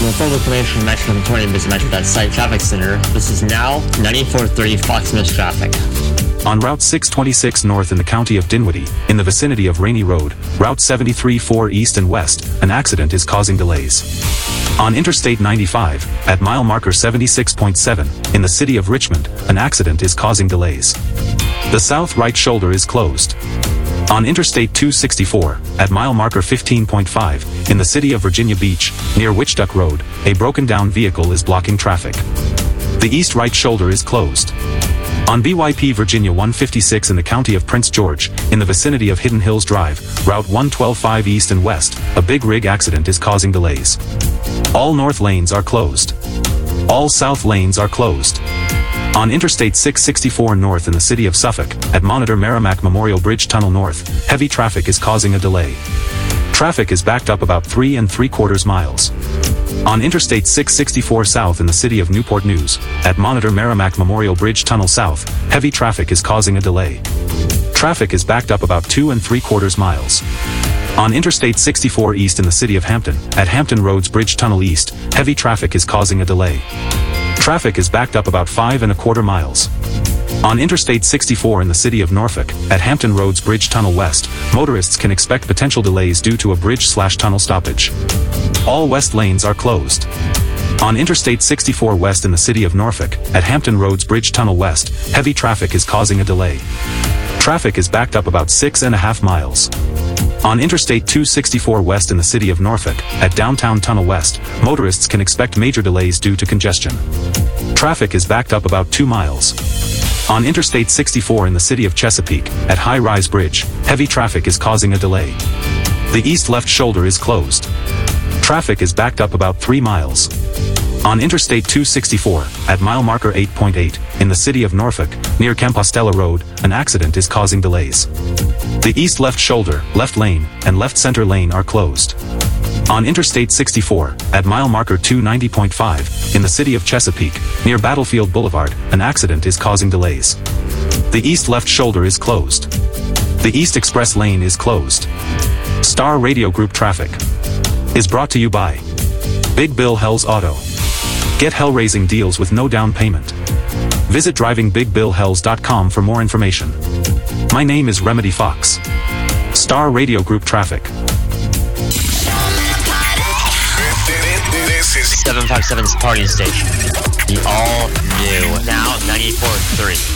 With full information from Metro 20 Busy Metro.site Traffic Center, this is now 9430 Fox Mills traffic. On Route 626 North in the county of Dinwiddie, in the vicinity of Rainy Road, Route 73-4 East and West, an accident is causing delays. On Interstate 95, at mile marker 76.7, in the city of Richmond, an accident is causing delays. The south right shoulder is closed. On Interstate 264, at mile marker 15.5, in the city of Virginia Beach, near Witchduck Road, a broken-down vehicle is blocking traffic. The east right shoulder is closed. On BYP Virginia 156 in the county of Prince George, in the vicinity of Hidden Hills Drive, Route 112-5 East and West, a big rig accident is causing delays. All north lanes are closed. All south lanes are closed. On Interstate 664 North in the city of Suffolk, at Monitor Merrimack Memorial Bridge Tunnel North, heavy traffic is causing a delay. Traffic is backed up about 3 3/4 miles. On Interstate 664 South in the city of Newport News, at Monitor Merrimack Memorial Bridge Tunnel South, heavy traffic is causing a delay. Traffic is backed up about 2 3/4 miles. On Interstate 64 East in the city of Hampton, at Hampton Roads Bridge Tunnel East, heavy traffic is causing a delay. Traffic is backed up about 5 1/4 miles. On Interstate 64 in the city of Norfolk, at Hampton Roads Bridge Tunnel West, motorists can expect potential delays due to a bridge/tunnel stoppage. All west lanes are closed. On Interstate 64 West in the city of Norfolk, at Hampton Roads Bridge Tunnel West, heavy traffic is causing a delay. Traffic is backed up about 6 1/2 miles. On Interstate 264 West in the city of Norfolk, at Downtown Tunnel West, motorists can expect major delays due to congestion. Traffic is backed up about 2 miles. On Interstate 64 in the city of Chesapeake, at High Rise Bridge, heavy traffic is causing a delay. The east left shoulder is closed. Traffic is backed up about 3 miles. On Interstate 264, at mile marker 8.8, in the city of Norfolk, near Compostela Road, an accident is causing delays. The east left shoulder, left lane, and left center lane are closed. On Interstate 64, at mile marker 290.5, in the city of Chesapeake, near Battlefield Boulevard, an accident is causing delays. The east left shoulder is closed. The east express lane is closed. Star Radio Group Traffic is brought to you by Big Bill Hells Auto. Get hell-raising deals with no down payment. Visit drivingbigbillhells.com for more information. My name is Remedy Fox. Star Radio Group Traffic. This is 757's Party Station. The all new, now 94.3.